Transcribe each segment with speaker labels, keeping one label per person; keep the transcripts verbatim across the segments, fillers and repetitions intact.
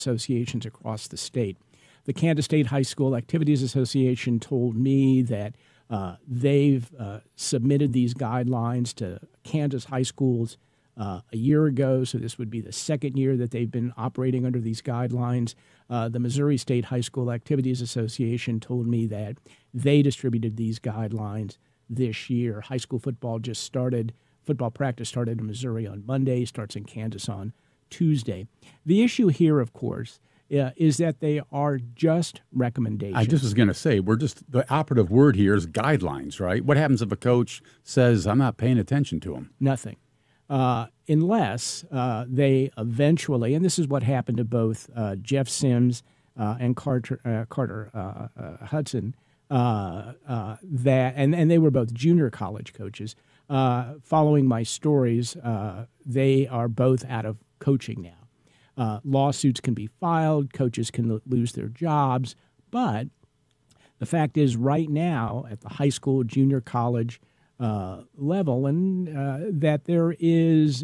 Speaker 1: associations across the state. The Kansas State High School Activities Association told me that uh, they've uh, submitted these guidelines to Kansas high schools uh, a year ago, so this would be the second year that they've been operating under these guidelines. Uh, the Missouri State High School Activities Association told me that they distributed these guidelines this year. High school football just started. Football practice started in Missouri on Monday, starts in Kansas on Tuesday. The issue here, of course, uh, is that they are just recommendations.
Speaker 2: I just was going to say, we're just, the operative word here is guidelines, right? What happens if a coach says, I'm not paying attention to them?
Speaker 1: Nothing. Uh, unless uh, they eventually, and this is what happened to both uh, Jeff Sims uh, and Carter, uh, Carter uh, uh, Hudson, uh, uh, that, and, and they were both junior college coaches. Uh, following my stories, uh, they are both out of coaching now. Uh, lawsuits can be filed, coaches can l- lose their jobs, but the fact is right now at the high school, junior college uh, level, and uh, that there is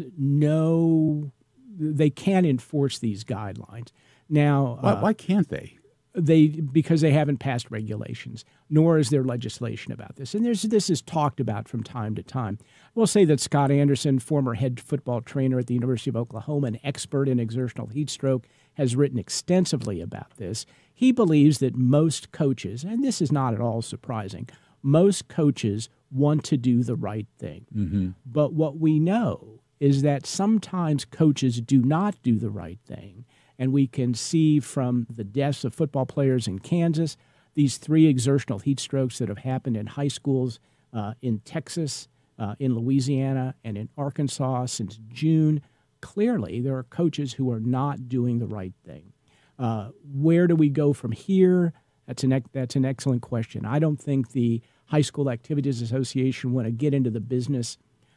Speaker 1: no, they can't enforce these guidelines. Now,
Speaker 2: Why,
Speaker 1: uh,
Speaker 2: why can't they?
Speaker 1: They because they haven't passed regulations, nor is there legislation about this. And there's this is talked about from time to time. I will say that Scott Anderson, former head football trainer at the University of Oklahoma, an expert in exertional heat stroke, has written extensively about this. He believes that most coaches, and this is not at all surprising, most coaches want to do the right thing.
Speaker 2: Mm-hmm.
Speaker 1: But what we know is that sometimes coaches do not do the right thing. And we can see from the deaths of football players in Kansas, these three exertional heat strokes that have happened in high schools uh, in Texas, uh, in Louisiana, and in Arkansas since June. Clearly, there are coaches who are not doing the right thing. Uh, where do we go from here? That's an, that's an excellent question. I don't think the High School Activities Association want to get into the business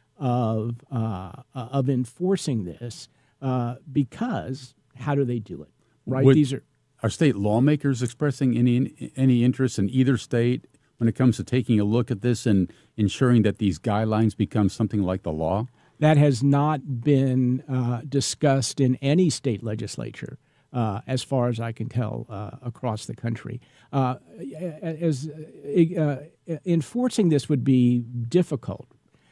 Speaker 1: of, uh, of enforcing this uh, because... how do they do it? Right?
Speaker 2: Would,
Speaker 1: These are
Speaker 2: are state lawmakers expressing any any interest in either state when it comes to taking a look at this and ensuring that these guidelines become something like the law?
Speaker 1: That has not been uh, discussed in any state legislature, uh, as far as I can tell, uh, across the country. Uh, as uh, enforcing this would be difficult.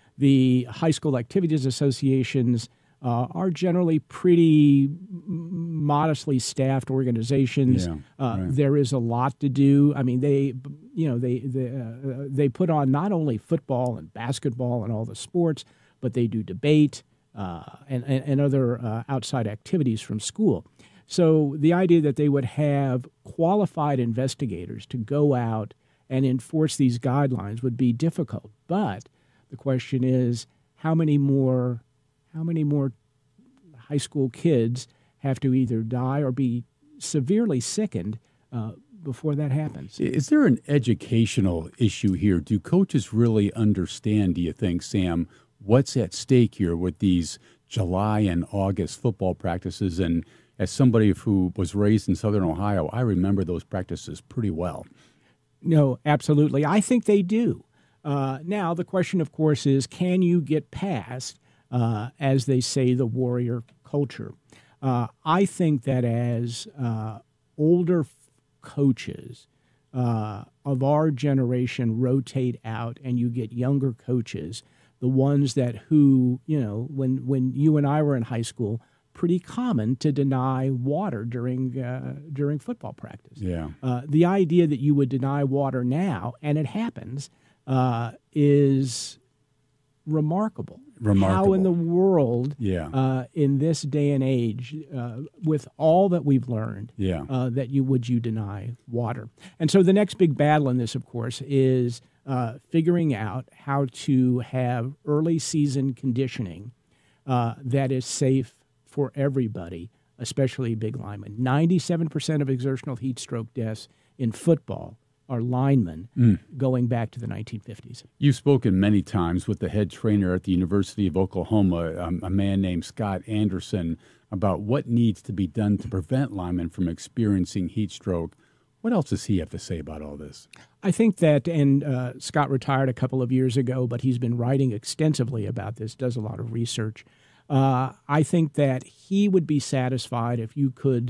Speaker 1: The High School Activities Associations Uh, are generally pretty modestly staffed organizations.
Speaker 2: Yeah,
Speaker 1: uh,
Speaker 2: right.
Speaker 1: There is a lot to do. I mean, they, you know, they they, uh, they put on not only football and basketball and all the sports, but they do debate uh, and, and and other uh, outside activities from school. So the idea that they would have qualified investigators to go out and enforce these guidelines would be difficult. But the question is, how many more How many more high school kids have to either die or be severely sickened uh, before that happens?
Speaker 2: Is there an educational issue here? Do coaches really understand, do you think, Sam, what's at stake here with these July and August football practices? And as somebody who was raised in Southern Ohio, I remember those practices pretty well.
Speaker 1: No, absolutely. I think they do. Uh, now, the question, of course, is can you get past Uh, as they say, the warrior culture? Uh, I think that as uh, older f- coaches uh, of our generation rotate out and you get younger coaches, the ones that who, you know, when, when you and I were in high school, pretty common to deny water during uh, during football practice.
Speaker 2: Yeah.
Speaker 1: Uh, the idea that you would deny water now, and it happens, uh, is remarkable.
Speaker 2: Remarkable.
Speaker 1: How in the world,
Speaker 2: Yeah.
Speaker 1: uh, in this day and age, uh, with all that we've learned,
Speaker 2: Yeah.
Speaker 1: uh, that you would you deny water? And so the next big battle in this, of course, is uh, figuring out how to have early season conditioning uh, that is safe for everybody, especially big linemen. ninety-seven percent of exertional heat stroke deaths in football are linemen
Speaker 2: Mm.
Speaker 1: going back to the nineteen fifties.
Speaker 2: You've spoken many times with the head trainer at the University of Oklahoma, um, a man named Scott Anderson, about what needs to be done to prevent linemen from experiencing heat stroke. What else does he have to say about all this?
Speaker 1: I think that, and uh, Scott retired a couple of years ago, but he's been writing extensively about this, does a lot of research. Uh, I think that he would be satisfied if you could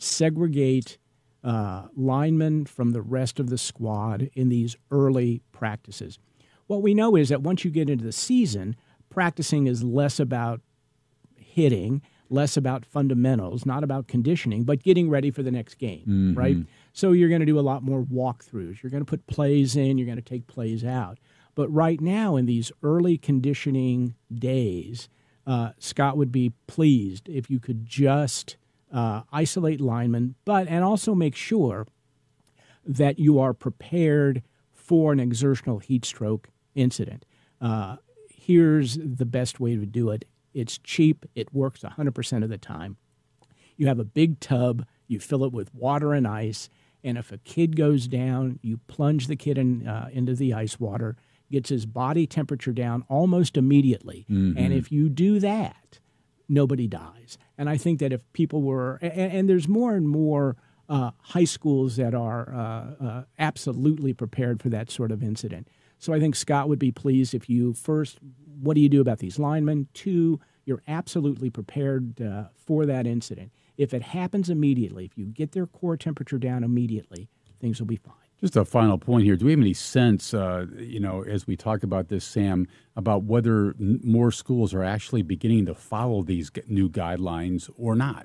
Speaker 1: segregate uh, linemen from the rest of the squad in these early practices. What we know is that once you get into the season, practicing is less about hitting, less about fundamentals, not about conditioning, but getting ready for the next game, mm-hmm. right? So you're going to do a lot more walkthroughs. You're going to put plays in. You're going to take plays out. But right now, in these early conditioning days, uh, Scott would be pleased if you could just uh, isolate linemen, but and also make sure that you are prepared for an exertional heat stroke incident. Uh, here's the best way to do it. It's cheap. It works one hundred percent of the time. You have a big tub. You fill it with water and ice. And if a kid goes down, you plunge the kid in, uh, into the ice water, gets his body temperature down almost immediately. Mm-hmm. And if you do that, nobody dies. And I think that if people were, and, and there's more and more uh, high schools that are uh, uh, absolutely prepared for that sort of incident. So I think Scott would be pleased if you, first, what do you do about these linemen? Two, you're absolutely prepared uh, for that incident. If it happens immediately, if you get their core temperature down immediately, things will be fine.
Speaker 2: Just a final point here. Do we have any sense, uh, you know, as we talk about this, Sam, about whether n- more schools are actually beginning to follow these g- new guidelines or not?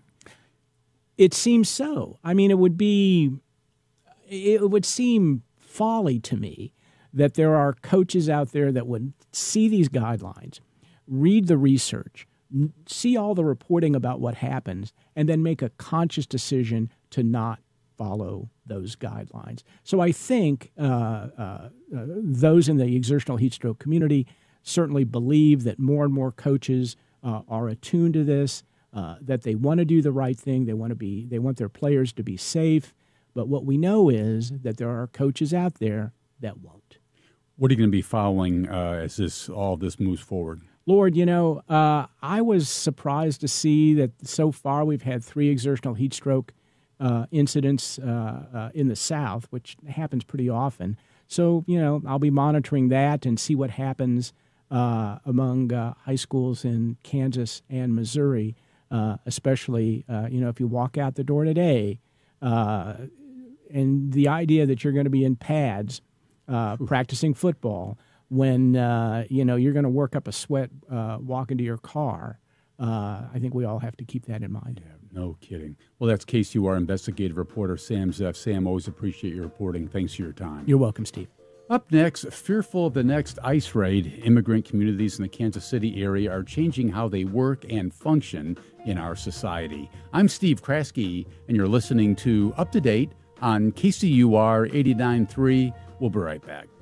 Speaker 1: It seems so. I mean, it would be, it would seem folly to me that there are coaches out there that would see these guidelines, read the research, n- see all the reporting about what happens, and then make a conscious decision to not follow those guidelines. So I think uh, uh, uh, those in the exertional heat stroke community certainly believe that more and more coaches uh, are attuned to this, uh, that they want to do the right thing, they want to be, they want their players to be safe. But what we know is that there are coaches out there that won't.
Speaker 2: What are you going to be following uh, as this all this moves forward?
Speaker 1: Lord, you know, uh, I was surprised to see that so far we've had three exertional heat stroke uh, incidents uh, uh, in the South, which happens pretty often. So, you know, I'll be monitoring that and see what happens uh, among uh, high schools in Kansas and Missouri, uh, especially, uh, you know, if you walk out the door today, uh, and the idea that you're going to be in pads uh, practicing football when, uh, you know, you're going to work up a sweat uh, walking to your car, uh, I think we all have to keep that in mind.
Speaker 2: Yeah, no kidding. Well, that's K C U R investigative reporter Sam Zeff. Sam, always appreciate your reporting. Thanks for your time.
Speaker 1: You're welcome, Steve.
Speaker 2: Up next, fearful of the next ICE raid, immigrant communities in the Kansas City area are changing how they work and function in our society. I'm Steve Kraske, and you're listening to Up to Date on K C U R eighty-nine point three. We'll be right back.